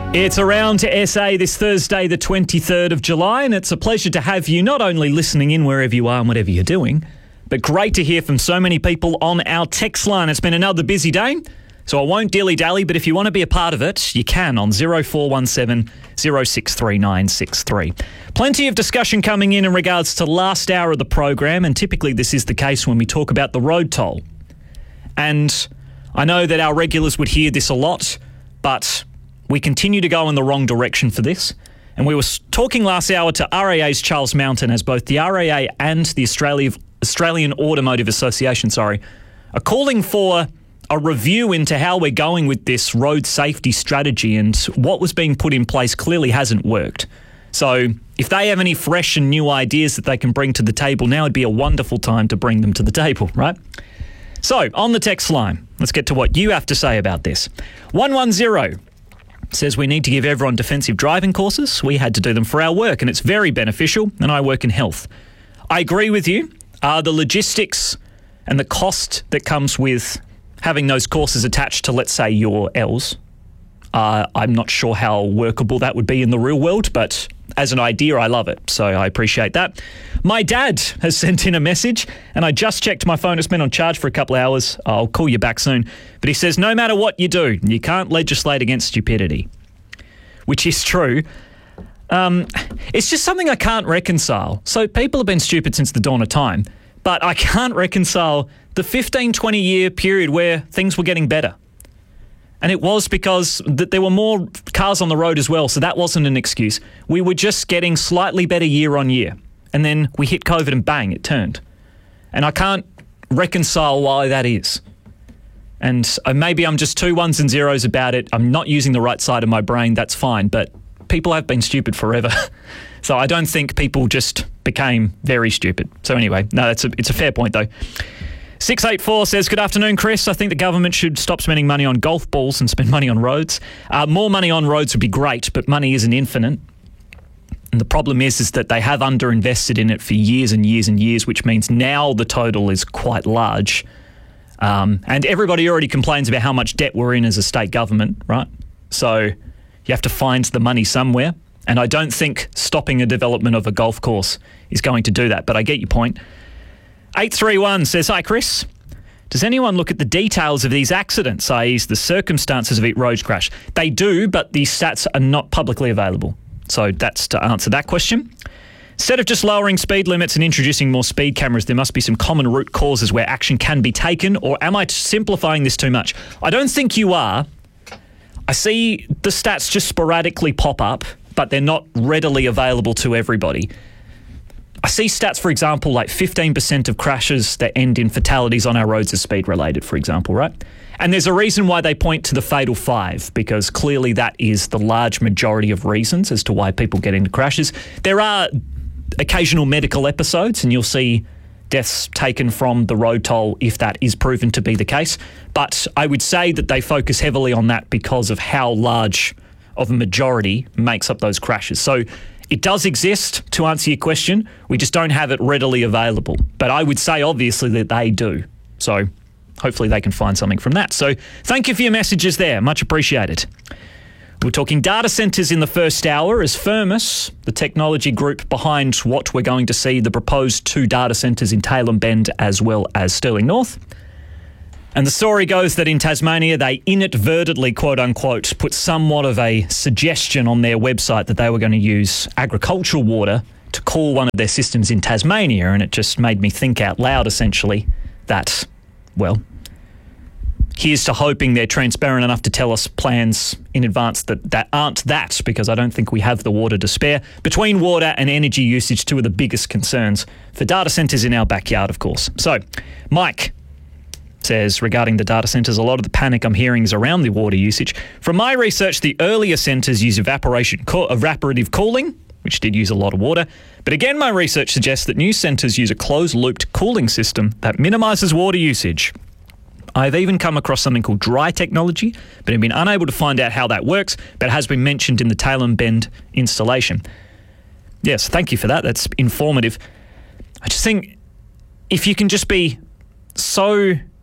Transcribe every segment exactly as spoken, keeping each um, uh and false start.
It's Around S A this Thursday, the twenty-third of July, and it's a pleasure to have you not only listening in wherever you are and whatever you're doing, but great to hear from so many people on our text line. It's been another busy day, so I won't dilly-dally, but if you want to be a part of it, you can on zero four one seven, zero six three nine six three. Plenty of discussion coming in in regards to last hour of the program, and typically this is the case when we talk about the road toll. And I know that our regulars would hear this a lot, but we continue to go in the wrong direction for this. And we were talking last hour to R A A's Charles Mountain, as both the R A A and the Australia, Australian Automotive Association, sorry, are calling for a review into how we're going with this road safety strategy, and what was being put in place clearly hasn't worked. So if they have any fresh and new ideas that they can bring to the table, now would be a wonderful time to bring them to the table, right? So on the text line, let's get to what you have to say about this. one one zero says we need to give everyone defensive driving courses. We had to do them for our work, and it's very beneficial, and I work in health. I agree with you. Uh, the logistics and the cost that comes with having those courses attached to, let's say, your L's, uh, I'm not sure how workable that would be in the real world, but as an idea, I love it, so I appreciate that. My dad has sent in a message, and I just checked my phone. It's been on charge for a couple of hours. I'll call you back soon. But he says, no matter what you do, you can't legislate against stupidity, which is true. Um, it's just something I can't reconcile. So people have been stupid since the dawn of time, but I can't reconcile the fifteen, twenty year period where things were getting better. And it was because th- there were more cars on the road as well, so that wasn't an excuse. We were just getting slightly better year on year. And then we hit COVID and bang, it turned. And I can't reconcile why that is. And uh, maybe I'm just two ones and zeros about it. I'm not using the right side of my brain, that's fine. But people have been stupid forever. So I don't think people just became very stupid. So anyway, no, that's a, it's a fair point though. six eight four says, good afternoon, Chris. I think the government should stop spending money on golf balls and spend money on roads. Uh, more money on roads would be great, but money isn't infinite. And the problem is, is that they have underinvested in it for years and years and years, which means now the total is quite large. Um, and everybody already complains about how much debt we're in as a state government, right? So you have to find the money somewhere. And I don't think stopping a development of a golf course is going to do that, but I get your point. eight three one says, hi, Chris. Does anyone look at the details of these accidents, that is the circumstances of each road crash? They do, but these stats are not publicly available. So that's to answer that question. Instead of just lowering speed limits and introducing more speed cameras, there must be some common root causes where action can be taken, or am I simplifying this too much? I don't think you are. I see the stats just sporadically pop up, but they're not readily available to everybody. I see stats, for example, like fifteen percent of crashes that end in fatalities on our roads are speed-related, for example, right? And there's a reason why they point to the fatal five, because clearly that is the large majority of reasons as to why people get into crashes. There are occasional medical episodes, and you'll see deaths taken from the road toll if that is proven to be the case. But I would say that they focus heavily on that because of how large of a majority makes up those crashes. So it does exist, to answer your question. We just don't have it readily available. But I would say, obviously, that they do. So hopefully they can find something from that. So thank you for your messages there. Much appreciated. We're talking data centres in the first hour as Firmus, the technology group behind what we're going to see, the proposed two data centres in Tailem Bend as well as Stirling North. And the story goes that in Tasmania, they inadvertently, quote unquote, put somewhat of a suggestion on their website that they were going to use agricultural water to cool one of their systems in Tasmania. And it just made me think out loud, essentially, that, well, here's to hoping they're transparent enough to tell us plans in advance that, that aren't that, because I don't think we have the water to spare. Between water and energy usage, two of the biggest concerns for data centres in our backyard, of course. So, Mike says, regarding the data centres, a lot of the panic I'm hearing is around the water usage. From my research, the earlier centres use evaporation, co- evaporative cooling, which did use a lot of water. But again, my research suggests that new centres use a closed-looped cooling system that minimises water usage. I've even come across something called dry technology, but have been unable to find out how that works, but it has been mentioned in the Tailem Bend installation. Yes, thank you for that. That's informative. I just think if you can just be so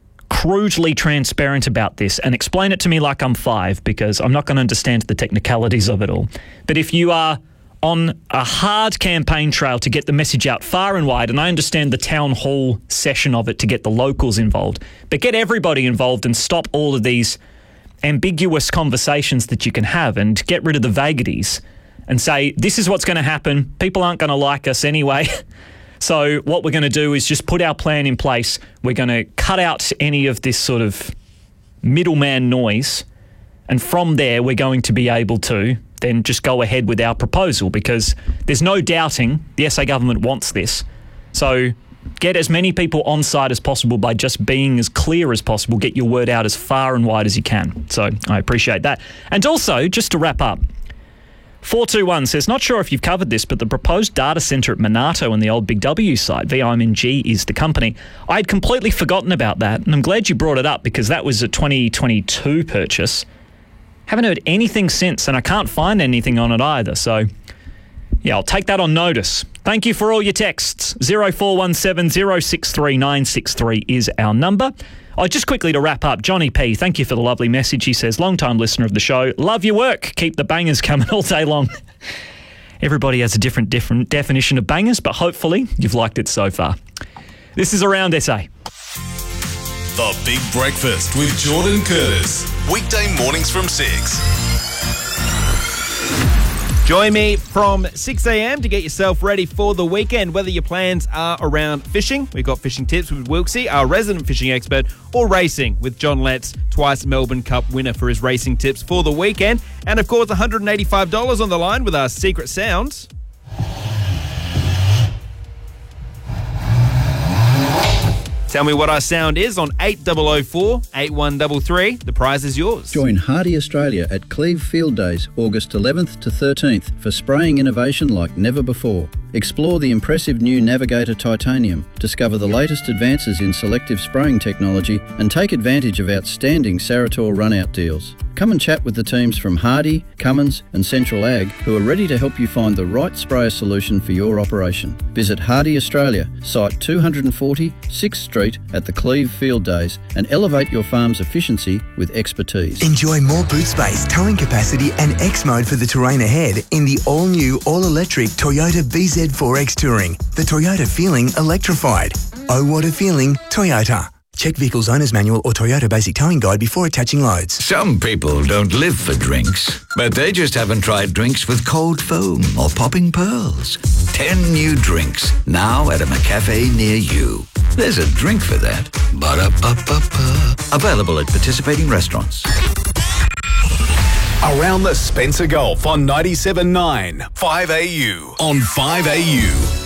crudely transparent about this and explain it to me like I'm five, because I'm not going to understand the technicalities of it all. But if you are on a hard campaign trail to get the message out far and wide, and I understand the town hall session of it to get the locals involved, but get everybody involved and stop all of these ambiguous conversations that you can have and get rid of the vagaries and say, this is what's going to happen. People aren't going to like us anyway. So what we're going to do is just put our plan in place. We're going to cut out any of this sort of middleman noise. And from there, we're going to be able to then just go ahead with our proposal, because there's no doubting the S A government wants this. So get as many people on side as possible by just being as clear as possible. Get your word out as far and wide as you can. So I appreciate that. And also, just to wrap up, four two one says, not sure if you've covered this, but the proposed data centre at Monato and the old Big W site, V I M G is the company. I'd completely forgotten about that, and I'm glad you brought it up, because that was a twenty twenty-two purchase. Haven't heard anything since, and I can't find anything on it either. So, yeah, I'll take that on notice. Thank you for all your texts. zero four one seven zero six three nine six three is our number. Oh, just quickly to wrap up, Johnny P, thank you for the lovely message. He says, long-time listener of the show, love your work. Keep the bangers coming all day long. Everybody has a different, different definition of bangers, but hopefully you've liked it so far. This is Around S A. The Big Breakfast with Jordan Curtis. Weekday mornings from six. Join me from six a.m. to get yourself ready for the weekend. Whether your plans are around fishing, we've got fishing tips with Wilksy, our resident fishing expert, or racing with John Letts, twice Melbourne Cup winner, for his racing tips for the weekend. And of course, one hundred eighty-five dollars on the line with our secret sounds. Tell me what our sound is on eight oh oh four, eight one three three. The prize is yours. Join Hardy Australia at Cleve Field Days, August eleventh to thirteenth, for spraying innovation like never before. Explore the impressive new Navigator Titanium, discover the latest advances in selective spraying technology, and take advantage of outstanding Sarator run-out deals. Come and chat with the teams from Hardy, Cummins and Central Ag, who are ready to help you find the right sprayer solution for your operation. Visit Hardy Australia, site two forty, sixth Street at the Cleve Field Days, and elevate your farm's efficiency with expertise. Enjoy more boot space, towing capacity and X-Mode for the terrain ahead in the all-new, all-electric Toyota B Z four X Touring. The Toyota feeling electrified. Oh, what a feeling, Toyota. Check Vehicle's Owner's Manual or Toyota Basic Towing Guide before attaching loads. Some people don't live for drinks, but they just haven't tried drinks with cold foam or popping pearls. Ten new drinks, now at a McCafe near you. There's a drink for that. Ba-da-ba-ba-ba. Available at participating restaurants. Around the Spencer Gulf on ninety-seven point nine, five A U. On five A U.